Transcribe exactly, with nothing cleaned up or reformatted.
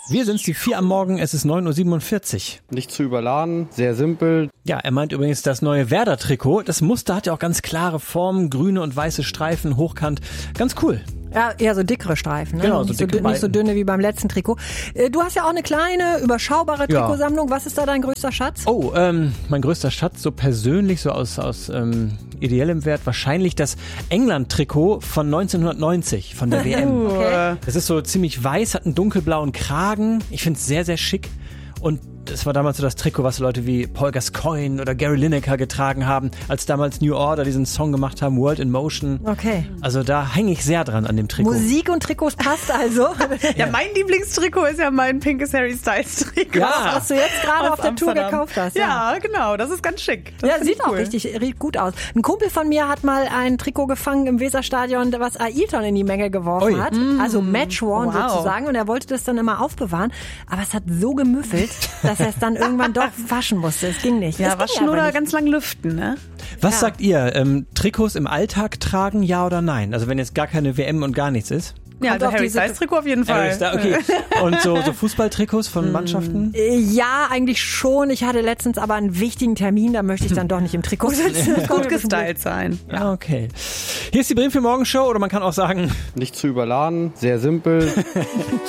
Wir sind's, die vier am Morgen, es ist neun Uhr siebenundvierzig. Nicht zu überladen, sehr simpel. Ja, er meint übrigens das neue Werder-Trikot. Das Muster hat ja auch ganz klare Formen, grüne und weiße Streifen, hochkant. Ganz cool. Ja, eher so dickere Streifen, ne? Genau, so nicht, dicke so, dünn- nicht so Balken. dünne wie beim letzten Trikot. Äh, Du hast ja auch eine kleine, überschaubare Ja. Trikotsammlung. Was ist da dein größter Schatz? Oh, ähm, mein größter Schatz, so persönlich, so aus, aus ähm, ideellem Wert, wahrscheinlich das England-Trikot von neunzehnhundertneunzig, von der W M. Okay. Das ist so ziemlich weiß, hat einen dunkelblauen Kragen. Ich finde es sehr, sehr schick. Und das war damals so das Trikot, was Leute wie Paul Gascoigne oder Gary Lineker getragen haben, als damals New Order diesen Song gemacht haben, World in Motion. Okay. Also da hänge ich sehr dran an dem Trikot. Musik und Trikots passt also. Ja, mein Lieblingstrikot ist ja mein pinkes Harry Styles Trikot. Ja. Was du jetzt gerade Aus auf der Tour Amsterdam. gekauft hast. Ja, genau, das ist ganz schick. Das Ja, find sieht ich auch cool. richtig, richtig gut aus. Ein Kumpel von mir hat mal ein Trikot gefangen im Weserstadion, was Ailton in die Menge geworfen Ui. hat. Also Match-worn Wow. sozusagen. Und er wollte das dann immer aufbewahren. Aber es hat so gemüffelt, dass er es dann irgendwann doch waschen musste. Es ging nicht. Ja, Es ging waschen aber oder nicht. ganz lang lüften, ne? Was Ja. sagt ihr? Ähm, Trikots im Alltag tragen, ja oder nein? Also wenn jetzt gar keine W M und gar nichts ist? Ja, Kommt also auf Harry diese- Styles Trikot auf jeden Fall. Harry Styles, okay. Und so, so Fußballtrikots von Mannschaften? Äh, Ja, eigentlich schon. Ich hatte letztens aber einen wichtigen Termin, da möchte ich dann doch nicht im Trikot sitzen. Das kommt Gut gestylt sein. Ja. Okay. Hier ist die Bremen für Morgen Show, oder man kann auch sagen, Nicht zu überladen, sehr simpel.